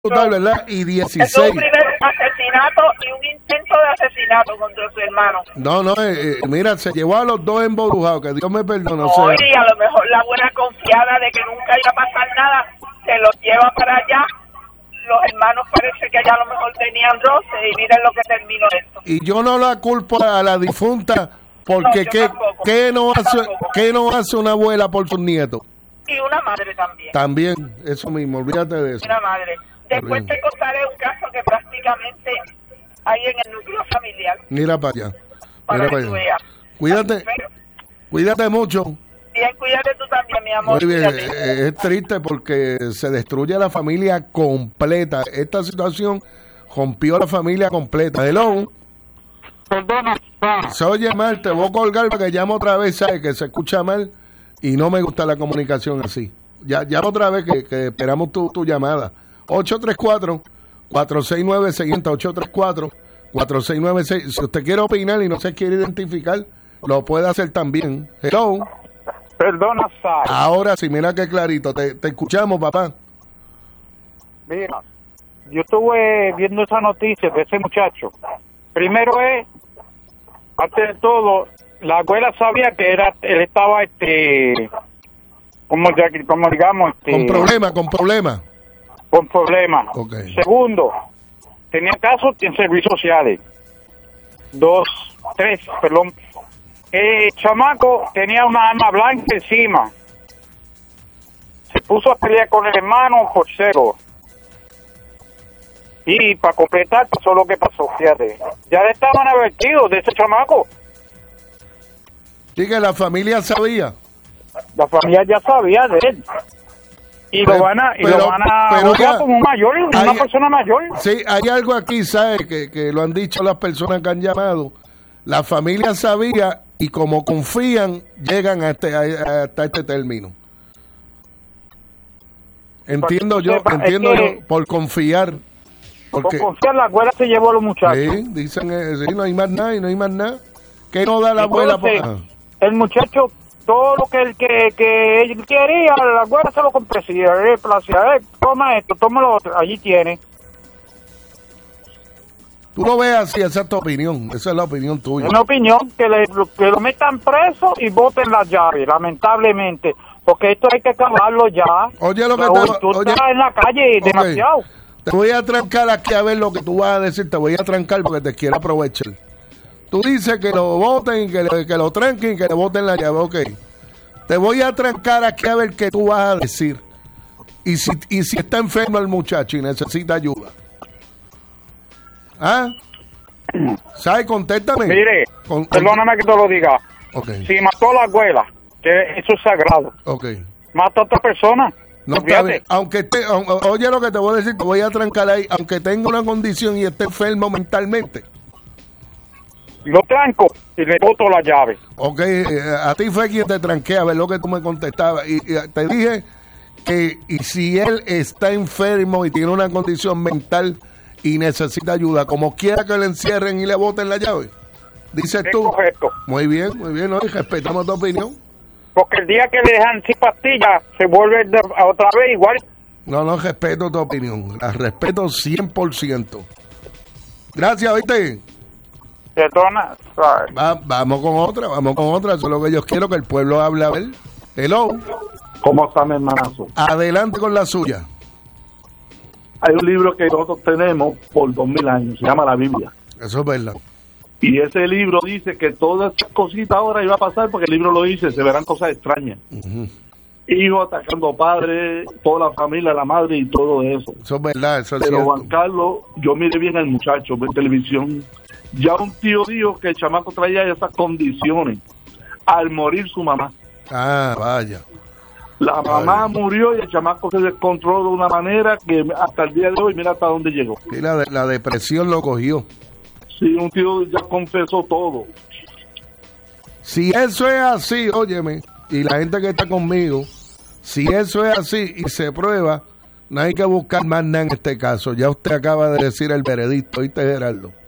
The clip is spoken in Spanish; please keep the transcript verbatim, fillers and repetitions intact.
brutal, ¿verdad? Y dieciséis. Es un primer asesinato y un intento de asesinato contra su hermano. No, no, eh, eh, mira, se llevó a los dos embrujados, que Dios me perdone. No, o sea, y a lo mejor la buena confiada de que nunca iba a pasar nada, se los lleva para allá. Los hermanos parece que allá a lo mejor tenían roce y miren lo que terminó esto. y yo no la culpo a la difunta, porque No, ¿qué, tampoco, ¿qué, no hace, tampoco. ¿qué no hace una abuela por sus nietos? Y una madre también. También, eso mismo, olvídate de eso. Una madre. Después te contaré un caso que prácticamente hay en el núcleo familiar. Mira para allá. Para Mira que para tú allá. veas. Cuídate, Pero, cuídate mucho. bien, cuídate tú también, mi amor. Muy bien, Cuídate. eh, es triste porque se destruye la familia completa. Esta situación rompió la familia completa. Hello. Perdona, pa. Se oye mal, te voy a colgar para que llame otra vez, ¿sabes? Que se escucha mal y no me gusta la comunicación así. Ya, llama otra vez que, que esperamos tu, tu llamada. ocho tres cuatro, cuatro seis nueve, seis cero ocho tres cuatro, cuatro seis nueve seis. Si usted quiere opinar y no se quiere identificar, lo puede hacer también. Hello. Perdona, Sai. Ahora sí, mira qué clarito. Te, te escuchamos, papá. Mira, yo estuve viendo esa noticia de ese muchacho. Primero es, antes de todo, la abuela sabía que era, él estaba, este, como, ya- como digamos, este, Con problema, con problema. con problemas. Ok. Segundo, tenía casos en servicios sociales. Dos, tres, perdón. El chamaco tenía una arma blanca encima. Se puso a pelear con el hermano por cero. Y para completar pasó lo que pasó, fíjate. Ya le estaban advertidos de ese chamaco. Sí, que la familia sabía. La familia ya sabía de él. Y Pero- lo van a, y pero- lo van a pero juzgar ya- como un mayor, una hay- persona mayor. Sí, hay algo aquí, ¿sabes? Que, que lo han dicho las personas que han llamado. La familia sabía y como confían, llegan a este, a- hasta este término. Entiendo yo, sepa, es entiendo que- yo, por confiar. Porque, Por confiar, la abuela se llevó a los muchachos. sí, dicen, eh, sí, no hay más nada y no hay más nada. ¿Qué no da la abuela? Entonces, por- ah. el muchacho, todo lo que él, que, que él quería, la abuela se lo complacía. Eh, placía, eh, toma esto, toma lo otro, allí tiene. Tú lo ves así, esa es tu opinión. Esa es la opinión tuya. Una opinión, que, le, que lo metan preso y boten las llaves, lamentablemente. Porque esto hay que acabarlo ya. Oye, lo que La te- juventud oye- está en la calle Ok. demasiado. Te voy a trancar aquí a ver lo que tú vas a decir. Te voy a trancar porque te quiero aprovechar. Tú dices que lo voten, que, le- que lo tranquen, que le voten la llave. Ok. Te voy a trancar aquí a ver qué tú vas a decir. Y si, y si está enfermo el muchacho y necesita ayuda. ¿Ah? ¿Sabes? Contéstame. Mire, Con- perdóname que te lo diga. Ok. Si mató a la abuela, que eso es sagrado, Ok. mata a otra persona. No está Fíjate. bien. Aunque esté, o- o- oye lo que te voy a decir, te voy a trancar ahí. Aunque tenga una condición y esté enfermo mentalmente. Lo tranco y le boto la llave. Ok, eh, a ti fue quien te tranqué a ver lo que tú me contestabas. Y, y te dije que y si él está enfermo y tiene una condición mental y necesita ayuda, como quiera que le encierren y le boten la llave. Dices Es tú. correcto. Muy bien, muy bien, ¿no? Y respetamos tu opinión. Porque el día que le dejan sin pastillas, se vuelve de- a otra vez igual. No, no, respeto tu opinión. La respeto cien por ciento. Gracias, ¿viste? Perdona, ¿sabes? Va- vamos con otra, vamos con otra. Eso es lo que yo quiero, que el pueblo hable a ver. Hello. ¿Cómo está mi hermanazo? Adelante con la suya. Hay un libro que nosotros tenemos por dos mil años, se llama la Biblia. Eso es verdad. Y ese libro dice que todas esas cositas ahora iba a pasar porque el libro lo dice, se verán cosas extrañas. Ujú. Hijos atacando padres, toda la familia, la madre y todo eso. Eso es verdad, eso es Pero cierto. Juan Carlos, yo miré bien al muchacho en televisión. Ya un tío dijo que el chamaco traía esas condiciones al morir su mamá. Ah, vaya. La mamá Ay. murió y el chamaco se descontroló de una manera que hasta el día de hoy, mira hasta dónde llegó. Sí, la, de- la depresión lo cogió. Sí, un tío ya confesó todo. Si eso es así, óyeme, y la gente que está conmigo, si eso es así y se prueba, no hay que buscar más nada en este caso. Ya usted acaba de decir el veredicto, ¿oíste, Gerardo?